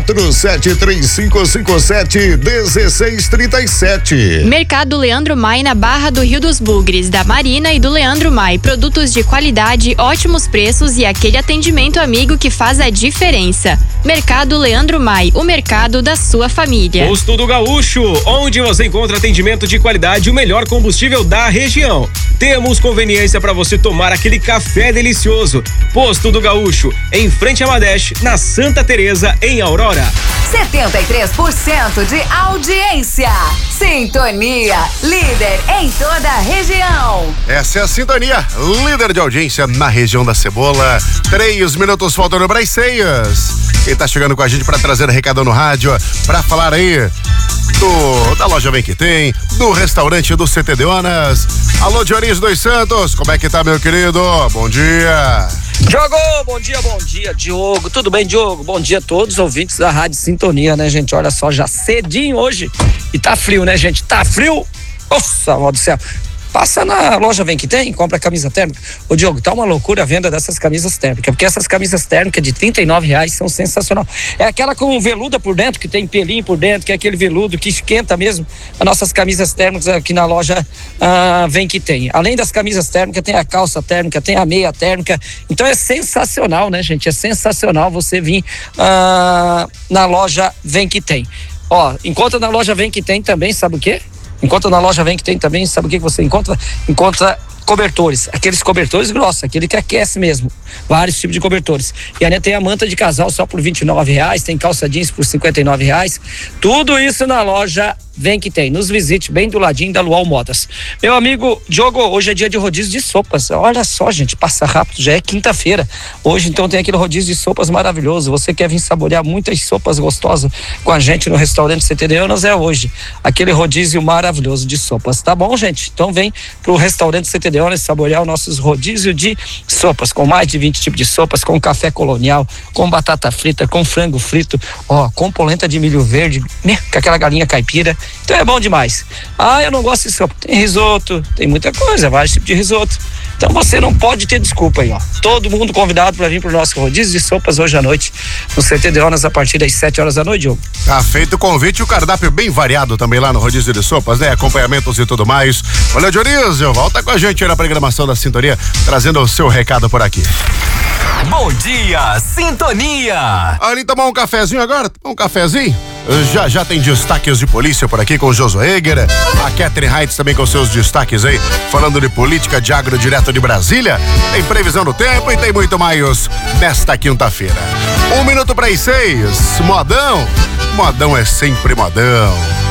9973557-1637. Mercado Leandro Mai na Barra do Rio dos Bugres, da Marina e do Leandro Mai. Produtos de qualidade, ótimos preços e aquele atendimento amigo que faz a diferença. Mercado Leandro Mai, o mercado da sua família. Posto do Gaúcho, onde você encontra atendimento de qualidade e o melhor combustível da região. Temos conveniência para você tomar aquele café delicioso. Posto do Gaúcho, em frente a Madech, na Santa Teresa, em Aurora. 73% de audiência. Sintonia, líder em toda a região. Essa é a Sintonia, líder de audiência na região da Cebola. 3 minutos faltando para as 6. Quem tá chegando com a gente para trazer recado no rádio, para falar aí da loja Vem Que Tem, do restaurante do CT Deonas. Alô, Dionísio dos Santos, como é que tá, meu querido? Bom dia. Diogo, bom dia, Diogo. Tudo bem, Diogo? Bom dia a todos os ouvintes da Rádio Sintonia, né, gente? Olha só, já cedinho hoje. E tá frio, né, gente? Tá frio? Nossa, mano do céu. Passa na loja Vem Que Tem, compra camisa térmica. Ô Diogo, tá uma loucura a venda dessas camisas térmicas, porque essas camisas térmicas de R$39 são sensacional. É aquela com veluda por dentro, que tem pelinho por dentro, que é aquele veludo que esquenta mesmo. As nossas camisas térmicas aqui na loja Vem Que Tem. Além das camisas térmicas, tem a calça térmica, tem a meia térmica. Então é sensacional, né, gente? É sensacional você vir na loja Vem Que Tem. Ó, encontra na loja Vem Que Tem também, sabe o quê? Enquanto na loja Vem Que Tem também, sabe o que você encontra? Encontra cobertores, aqueles cobertores grossos, aquele que aquece mesmo, vários tipos de cobertores. E ainda tem a manta de casal só por R$29, tem calça jeans por R$59, tudo isso na loja Vem Que Tem. Nos visite bem do ladinho da Luau Modas. Meu amigo Diogo, hoje é dia de rodízio de sopas. Olha só, gente, passa rápido, já é quinta-feira. Hoje, então, tem aquele rodízio de sopas maravilhoso. Você quer vir saborear muitas sopas gostosas com a gente no restaurante CT Deonas? É hoje. Aquele rodízio maravilhoso de sopas. Tá bom, gente? Então, vem pro restaurante CT Deonas saborear os nossos rodízios de sopas, com mais de 20 tipos de sopas, com café colonial, com batata frita, com frango frito, com polenta de milho verde, com aquela galinha caipira. Então é bom demais. Eu não gosto de sopa. Tem risoto, tem muita coisa, vários tipos de risoto. Então você não pode ter desculpa aí, ó. Todo mundo convidado para vir pro nosso rodízio de sopas hoje à noite, no CT Deonas, a partir das 7 horas da noite, Diogo. Tá feito o convite, o cardápio bem variado também lá no rodízio de sopas, né? Acompanhamentos e tudo mais. Olha, Dionísio, volta com a gente aí na programação da Sintonia, trazendo o seu recado por aqui. Bom dia, Sintonia! Ali, tomar um cafezinho agora? Um cafezinho? Já tem destaques de polícia por aqui com o Josué Egger, a Catherine Heights também com seus destaques aí, falando de política de agro direto de Brasília. Tem previsão do tempo e tem muito mais nesta quinta-feira. 1 minuto para as 6. Modão é sempre modão.